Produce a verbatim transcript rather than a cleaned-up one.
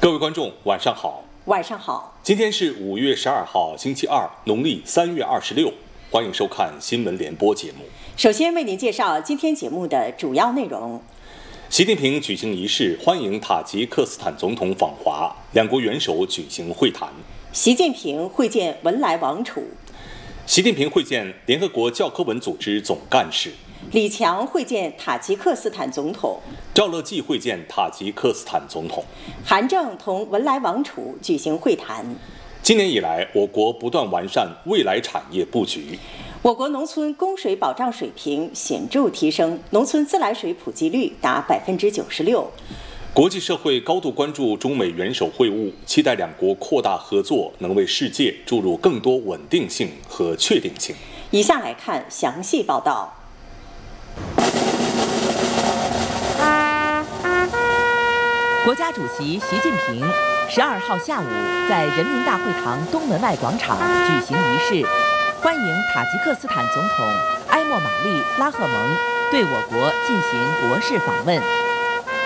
各位观众，晚上好。 晚上好。 今天是五月十二号，星期二，农历三月二十六。欢迎收看新闻联播节目。 首先为您介绍今天节目的主要内容。 习近平举行仪式，欢迎塔吉克斯坦总统访华，两国元首举行会谈。 习近平会见文莱王储。 习近平会见联合国教科文组织总干事。 李强会见塔吉克斯坦总统。 赵乐际会见塔吉克斯坦总统。 韩正同文莱王储举行会谈。 今年以来，我国不断完善未来产业布局。 我国农村供水保障水平显著提升，农村自来水普及率达百分之九十六。 国际社会高度关注中美元首会晤，期待两国扩大合作，能为世界注入更多稳定性和确定性。 以下来看详细报道。 国家主席习近平十二号下午在人民大会堂东门外广场举行仪式，欢迎塔吉克斯坦总统埃莫玛丽拉赫蒙对我国进行国事访问。